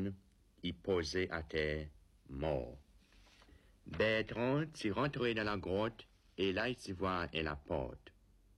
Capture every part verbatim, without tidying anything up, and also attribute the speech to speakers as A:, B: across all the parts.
A: monde, il posait à terre, mort. Bertrand s'y rentrait dans la grotte, et là il s'y voit à la porte.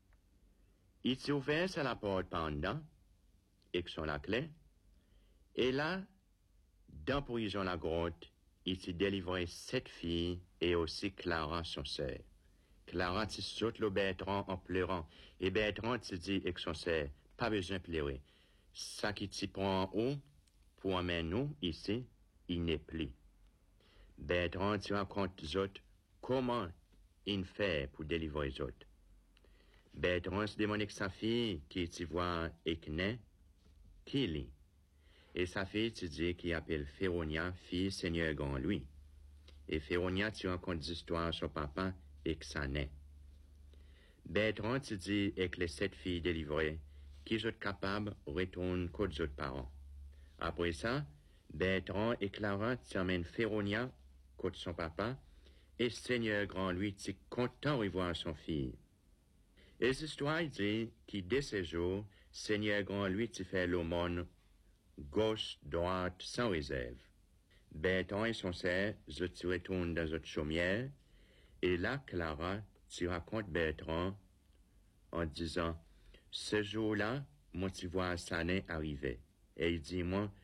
A: Il s'y ouvert sur la porte pendant, et son la clé, et là, dans prison la grotte, il s'y délivrait sept filles, et aussi Clara son sœur. Clara s'y saute le Bertrand en pleurant, et Bertrand s'y dit avec son sœur, pas besoin de pleurer. Ça qui t'y prend en haut, pour amener nous ici, il n'est plus. Bertrand t'y raconte aux autres comment il fait pour délivrer les autres. Bertrand se demande avec sa fille, qui t'y voit et qui n'est, qui lit. Et sa fille t'y dit qu'il appelle Féronia, fille Seigneur grand lui. Et Féronia t'y raconte des histoires à son papa et que ça naît. Bertrand t'y dit avec les sept filles délivrées, qui sont capables retournent contre les autres parents. Après ça, Bertrand et Clara t'emmènent Féronia contre son papa, et Seigneur grand lui t'y content de revoir son fille. Et l'histoire dit qu'il dès ce jour, Seigneur grand lui t'y fait l'aumône, gauche, droite, sans réserve. Bertrand et son sœur, je t'y retournent dans notre chaumière, et là, Clara t'y raconte Bertrand en disant, ce jour-là, moi t'y vois Sané arriver. Et il dit, moi,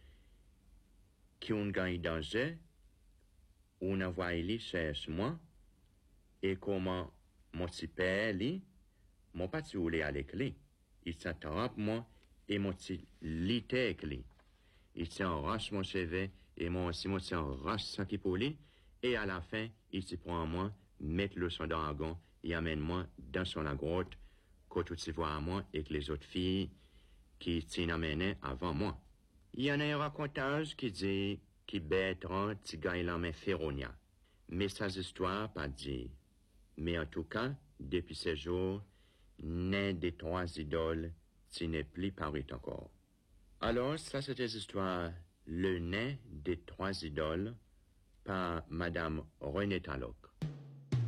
A: qui on gagne danger, on envoie lui cherche moi, et comment mon petit père, lui, mon pas t'y voulait avec lui. Il s'attrape moi, et mon petit lit avec lui. Il s'enrache mon chevet, et moi aussi, moi s'enrache sans qui pour lui, et à la fin, il s'y prend à moi, met le son dragon, et amène moi dans son la grotte, que tout s'y voit à moi, et que les autres filles qui t'y amènent avant moi. Il y en a un racontage qui dit qui Bertrand t'y gagne la main Féronia. Mais sa histoire pas dit. Mais en tout cas, depuis ces jours, nain des trois idoles, t'y n'est plus paru encore. Alors, ça c'était l'histoire Le nain des trois idoles par Madame Renée Talloc.